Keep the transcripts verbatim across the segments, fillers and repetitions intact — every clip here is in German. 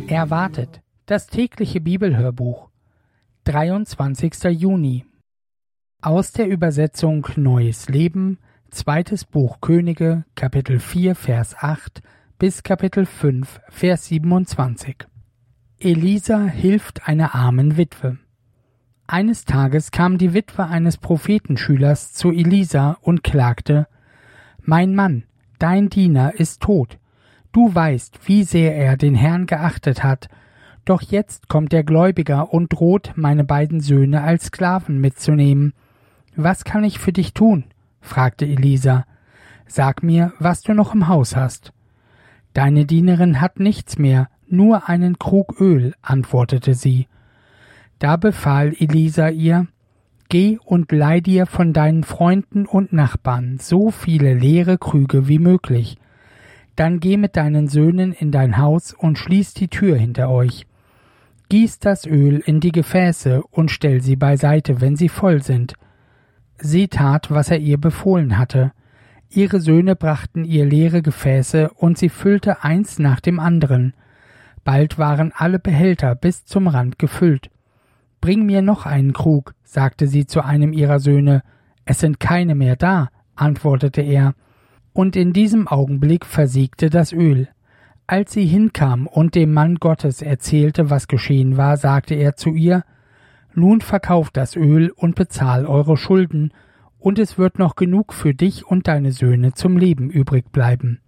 Erwartet, das tägliche Bibelhörbuch, dreiundzwanzigster Juni. Aus der Übersetzung Neues Leben, zweites Buch Könige, Kapitel vier, Vers acht bis Kapitel fünf, Vers siebenundzwanzig. Elisa hilft einer armen Witwe. Eines Tages kam die Witwe eines Prophetenschülers zu Elisa und klagte: »Mein Mann, dein Diener, ist tot. Du weißt, wie sehr er den Herrn geachtet hat, doch jetzt kommt der Gläubiger und droht, meine beiden Söhne als Sklaven mitzunehmen. Was kann ich für dich tun?« fragte Elisa. »Sag mir, was du noch im Haus hast.« »Deine Dienerin hat nichts mehr, nur einen Krug Öl«, antwortete sie. Da befahl Elisa ihr: »Geh und leih dir von deinen Freunden und Nachbarn so viele leere Krüge wie möglich. Dann geh mit deinen Söhnen in dein Haus und schließ die Tür hinter euch. Gieß das Öl in die Gefäße und stell sie beiseite, wenn sie voll sind.« Sie tat, was er ihr befohlen hatte. Ihre Söhne brachten ihr leere Gefäße, und sie füllte eins nach dem anderen. Bald waren alle Behälter bis zum Rand gefüllt. »Bring mir noch einen Krug«, sagte sie zu einem ihrer Söhne. »Es sind keine mehr da«, antwortete er. Und in diesem Augenblick versiegte das Öl. Als sie hinkam und dem Mann Gottes erzählte, was geschehen war, sagte er zu ihr: »Nun verkauft das Öl und bezahl eure Schulden, und es wird noch genug für dich und deine Söhne zum Leben übrig bleiben.«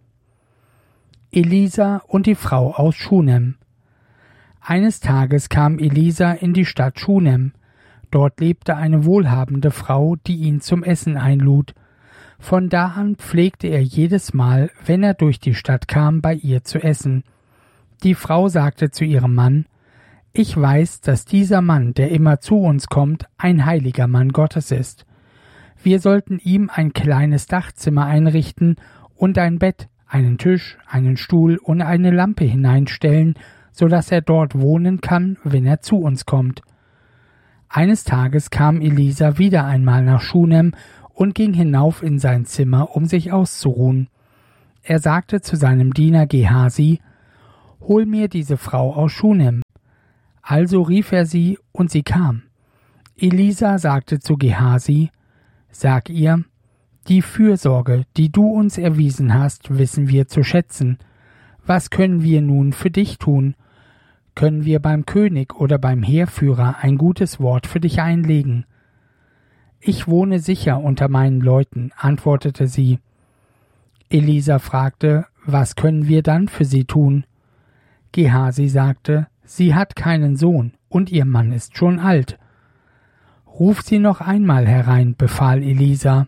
Elisa und die Frau aus Schunem. Eines Tages kam Elisa in die Stadt Schunem. Dort lebte eine wohlhabende Frau, die ihn zum Essen einlud. Von da an pflegte er jedes Mal, wenn er durch die Stadt kam, bei ihr zu essen. Die Frau sagte zu ihrem Mann: »Ich weiß, dass dieser Mann, der immer zu uns kommt, ein heiliger Mann Gottes ist. Wir sollten ihm ein kleines Dachzimmer einrichten und ein Bett, einen Tisch, einen Stuhl und eine Lampe hineinstellen, so dass er dort wohnen kann, wenn er zu uns kommt.« Eines Tages kam Elisa wieder einmal nach Schunem und ging hinauf in sein Zimmer, um sich auszuruhen. Er sagte zu seinem Diener Gehasi: »Hol mir diese Frau aus Schunem.« Also rief er sie, und sie kam. Elisa sagte zu Gehasi: »Sag ihr: Die Fürsorge, die du uns erwiesen hast, wissen wir zu schätzen. Was können wir nun für dich tun? Können wir beim König oder beim Heerführer ein gutes Wort für dich einlegen?« »Ich wohne sicher unter meinen Leuten«, antwortete sie. Elisa fragte: »Was können wir dann für sie tun?« Gehasi sagte: »Sie hat keinen Sohn, und ihr Mann ist schon alt.« »Ruf sie noch einmal herein«, befahl Elisa.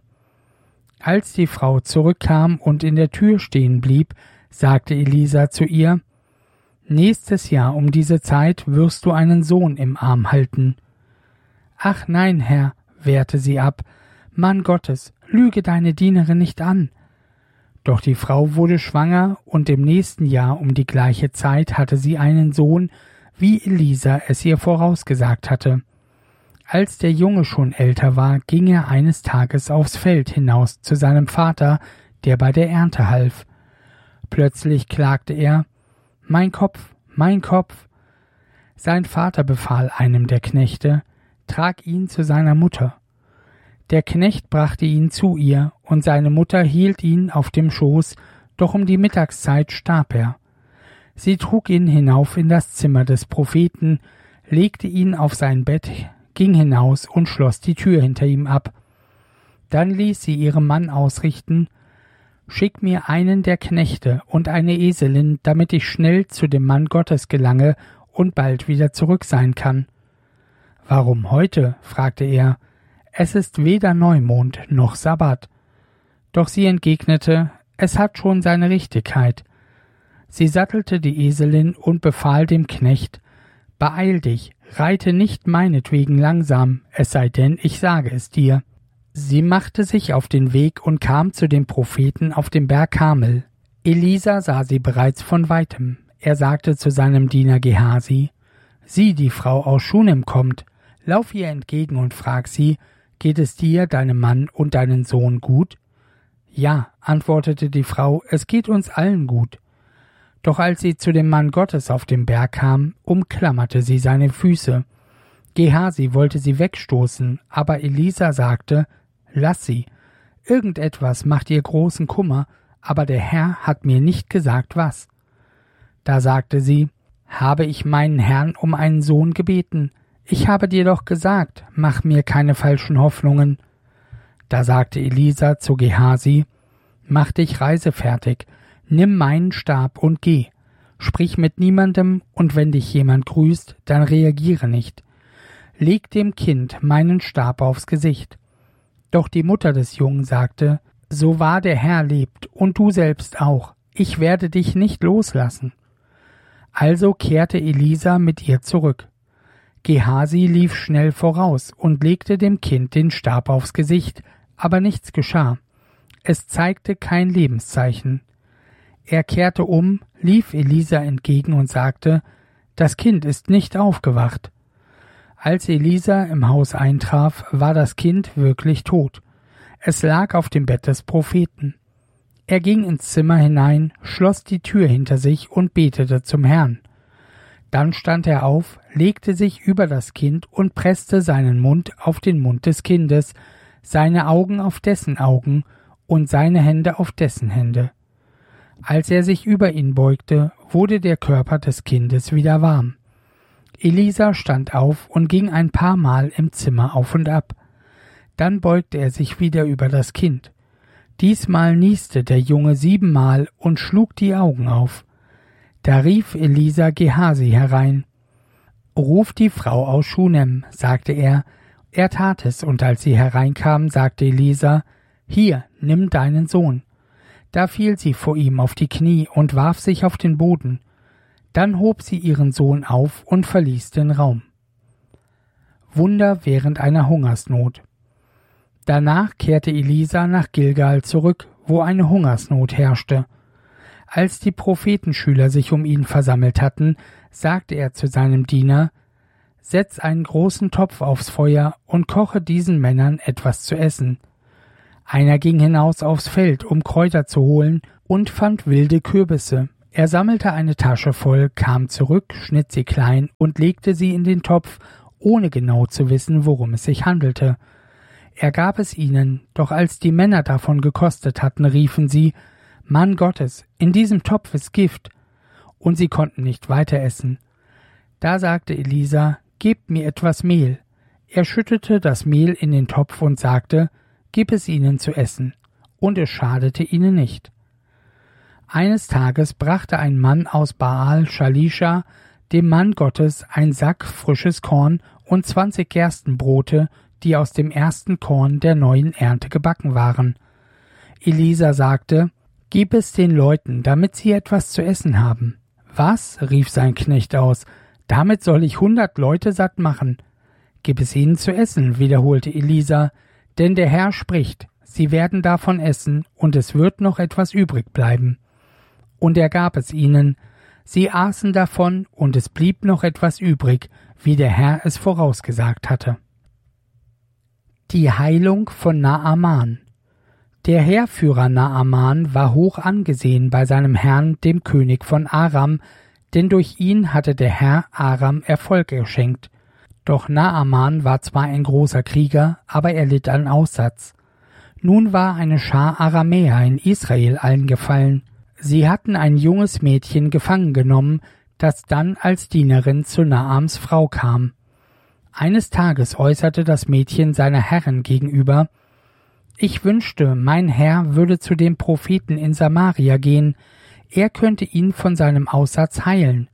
Als die Frau zurückkam und in der Tür stehen blieb, sagte Elisa zu ihr: »Nächstes Jahr um diese Zeit wirst du einen Sohn im Arm halten.« »Ach nein, Herr«, wehrte sie ab, »Mann Gottes, lüge deine Dienerin nicht an.« Doch die Frau wurde schwanger, und im nächsten Jahr um die gleiche Zeit hatte sie einen Sohn, wie Elisa es ihr vorausgesagt hatte. Als der Junge schon älter war, ging er eines Tages aufs Feld hinaus zu seinem Vater, der bei der Ernte half. Plötzlich klagte er: »Mein Kopf, mein Kopf!« Sein Vater befahl einem der Knechte: »Trag ihn zu seiner Mutter.« Der Knecht brachte ihn zu ihr, und seine Mutter hielt ihn auf dem Schoß, doch um die Mittagszeit starb er. Sie trug ihn hinauf in das Zimmer des Propheten, legte ihn auf sein Bett, ging hinaus und schloss die Tür hinter ihm ab. Dann ließ sie ihrem Mann ausrichten: »Schick mir einen der Knechte und eine Eselin, damit ich schnell zu dem Mann Gottes gelange und bald wieder zurück sein kann.« »Warum heute?« fragte er. »Es ist weder Neumond noch Sabbat.« Doch sie entgegnete: »Es hat schon seine Richtigkeit.« Sie sattelte die Eselin und befahl dem Knecht: »Beeil dich, reite nicht meinetwegen langsam, es sei denn, ich sage es dir.« Sie machte sich auf den Weg und kam zu dem Propheten auf dem Berg Karmel. Elisa sah sie bereits von weitem. Er sagte zu seinem Diener Gehasi: »Sieh, die Frau aus Schunem kommt. Lauf ihr entgegen und frag sie: Geht es dir, deinem Mann und deinen Sohn gut?« »Ja«, antwortete die Frau, »es geht uns allen gut.« Doch als sie zu dem Mann Gottes auf dem Berg kam, umklammerte sie seine Füße. Gehasi wollte sie wegstoßen, aber Elisa sagte, »Lass sie. Irgendetwas macht ihr großen Kummer, aber der Herr hat mir nicht gesagt, was.« Da sagte sie, »Habe ich meinen Herrn um einen Sohn gebeten? Ich habe dir doch gesagt, mach mir keine falschen Hoffnungen.« Da sagte Elisa zu Gehasi, »Mach dich reisefertig, nimm meinen Stab und geh. Sprich mit niemandem, und wenn dich jemand grüßt, dann reagiere nicht. Leg dem Kind meinen Stab aufs Gesicht.« Doch die Mutter des Jungen sagte, »So wahr der Herr lebt, und du selbst auch, ich werde dich nicht loslassen.« Also kehrte Elisa mit ihr zurück. Gehasi lief schnell voraus und legte dem Kind den Stab aufs Gesicht, aber nichts geschah. Es zeigte kein Lebenszeichen. Er kehrte um, lief Elisa entgegen und sagte, »Das Kind ist nicht aufgewacht.« Als Elisa im Haus eintraf, war das Kind wirklich tot. Es lag auf dem Bett des Propheten. Er ging ins Zimmer hinein, schloss die Tür hinter sich und betete zum Herrn. Dann stand er auf, legte sich über das Kind und presste seinen Mund auf den Mund des Kindes, seine Augen auf dessen Augen und seine Hände auf dessen Hände. Als er sich über ihn beugte, wurde der Körper des Kindes wieder warm. Elisa stand auf und ging ein paar Mal im Zimmer auf und ab. Dann beugte er sich wieder über das Kind. Diesmal nieste der Junge siebenmal und schlug die Augen auf. Da rief Elisa Gehasi herein. »Ruf die Frau aus Schunem«, sagte er. Er tat es, und als sie hereinkam, sagte Elisa, »Hier, nimm deinen Sohn.« Da fiel sie vor ihm auf die Knie und warf sich auf den Boden. Dann hob sie ihren Sohn auf und verließ den Raum. Wunder während einer Hungersnot. Danach kehrte Elisa nach Gilgal zurück, wo eine Hungersnot herrschte. Als die Prophetenschüler sich um ihn versammelt hatten, sagte er zu seinem Diener, »Setz einen großen Topf aufs Feuer und koche diesen Männern etwas zu essen.« Einer ging hinaus aufs Feld, um Kräuter zu holen, und fand wilde Kürbisse. Er sammelte eine Tasche voll, kam zurück, schnitt sie klein und legte sie in den Topf, ohne genau zu wissen, worum es sich handelte. Er gab es ihnen, doch als die Männer davon gekostet hatten, riefen sie, »Mann Gottes, in diesem Topf ist Gift«, und sie konnten nicht weiter essen. Da sagte Elisa, »Gebt mir etwas Mehl.« Er schüttete das Mehl in den Topf und sagte, »Gib es ihnen zu essen«, und es schadete ihnen nicht. Eines Tages brachte ein Mann aus Baal Shalisha dem Mann Gottes ein Sack frisches Korn und zwanzig Gerstenbrote, die aus dem ersten Korn der neuen Ernte gebacken waren. Elisa sagte, »Gib es den Leuten, damit sie etwas zu essen haben.« »Was?« rief sein Knecht aus, »damit soll ich hundert Leute satt machen.« »Gib es ihnen zu essen«, wiederholte Elisa, »denn der Herr spricht, sie werden davon essen, und es wird noch etwas übrig bleiben.« Und er gab es ihnen. Sie aßen davon, und es blieb noch etwas übrig, wie der Herr es vorausgesagt hatte. Die Heilung von Naaman. Der Heerführer Naaman war hoch angesehen bei seinem Herrn, dem König von Aram, denn durch ihn hatte der Herr Aram Erfolg geschenkt. Doch Naaman war zwar ein großer Krieger, aber er litt an Aussatz. Nun war eine Schar Aramäer in Israel eingefallen. Sie hatten ein junges Mädchen gefangen genommen, das dann als Dienerin zu Naams Frau kam. Eines Tages äußerte das Mädchen seiner Herrin gegenüber, »Ich wünschte, mein Herr würde zu dem Propheten in Samaria gehen, er könnte ihn von seinem Aussatz heilen.«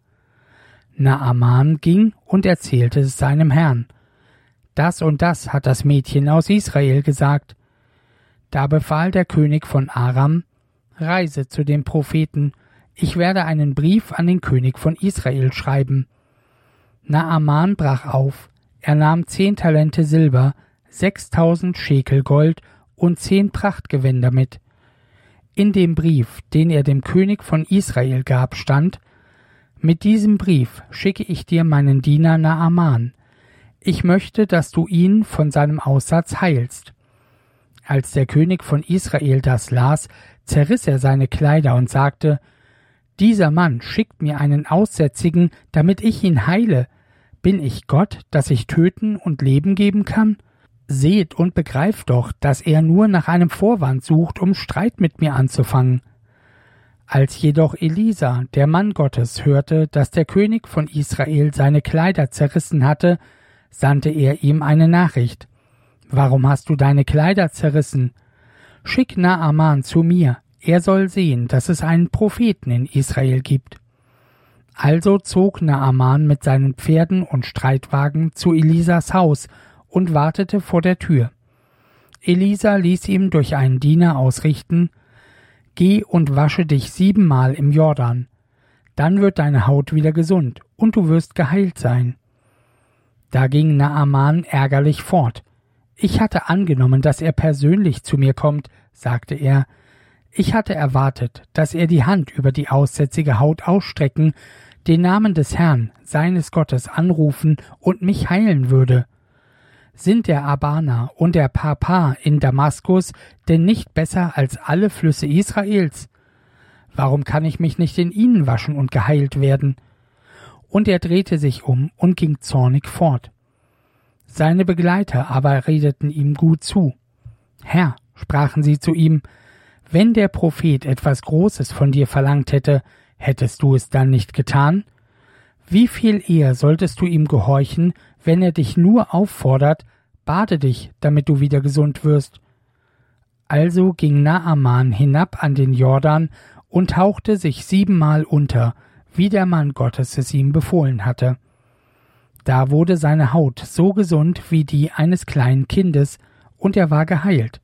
Naaman ging und erzählte es seinem Herrn. »Das und das hat das Mädchen aus Israel gesagt.« Da befahl der König von Aram, »Reise zu dem Propheten, ich werde einen Brief an den König von Israel schreiben.« Naaman brach auf, er nahm zehn Talente Silber, sechstausend Schekel Gold und zehn Prachtgewänder mit. In dem Brief, den er dem König von Israel gab, stand, »Mit diesem Brief schicke ich dir meinen Diener Naaman. Ich möchte, dass du ihn von seinem Aussatz heilst.« Als der König von Israel das las, zerriss er seine Kleider und sagte, Dieser Mann schickt mir einen Aussätzigen, damit ich ihn heile. Bin ich Gott, dass ich töten und Leben geben kann? Seht und begreift doch, dass er nur nach einem Vorwand sucht, um Streit mit mir anzufangen. Als jedoch Elisa, der Mann Gottes, hörte, dass der König von Israel seine Kleider zerrissen hatte, sandte er ihm eine Nachricht. »Warum hast du deine Kleider zerrissen? Schick Naaman zu mir, er soll sehen, dass es einen Propheten in Israel gibt.« Also zog Naaman mit seinen Pferden und Streitwagen zu Elisas Haus und wartete vor der Tür. Elisa ließ ihm durch einen Diener ausrichten: »Geh und wasche dich siebenmal im Jordan. Dann wird deine Haut wieder gesund, und du wirst geheilt sein.« Da ging Naaman ärgerlich fort. »Ich hatte angenommen, dass er persönlich zu mir kommt«, sagte er. »Ich hatte erwartet, dass er die Hand über die aussätzige Haut ausstrecken, den Namen des Herrn, seines Gottes, anrufen und mich heilen würde. Sind der Abana und der Papa in Damaskus denn nicht besser als alle Flüsse Israels? Warum kann ich mich nicht in ihnen waschen und geheilt werden?« Und er drehte sich um und ging zornig fort. Seine Begleiter aber redeten ihm gut zu. »Herr«, sprachen sie zu ihm, »wenn der Prophet etwas Großes von dir verlangt hätte, hättest du es dann nicht getan? Wie viel eher solltest du ihm gehorchen, wenn er dich nur auffordert: Bade dich, damit du wieder gesund wirst?« Also ging Naaman hinab an den Jordan und tauchte sich siebenmal unter, wie der Mann Gottes es ihm befohlen hatte. Da wurde seine Haut so gesund wie die eines kleinen Kindes, und er war geheilt.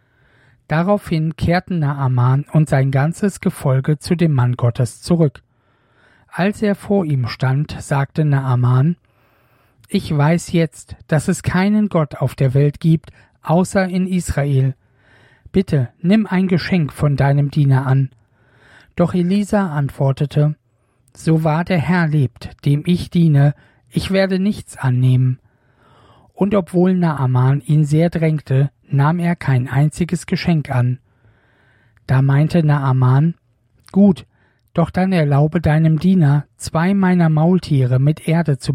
Daraufhin kehrten Naaman und sein ganzes Gefolge zu dem Mann Gottes zurück. Als er vor ihm stand, sagte Naaman: »Ich weiß jetzt, dass es keinen Gott auf der Welt gibt, außer in Israel. Bitte, nimm ein Geschenk von deinem Diener an.« Doch Elisa antwortete: »So wahr der Herr lebt, dem ich diene, ich werde nichts annehmen.« Und obwohl Naaman ihn sehr drängte, nahm er kein einziges Geschenk an. Da meinte Naaman: »Gut, doch dann erlaube deinem Diener, zwei meiner Maultiere mit Erde zu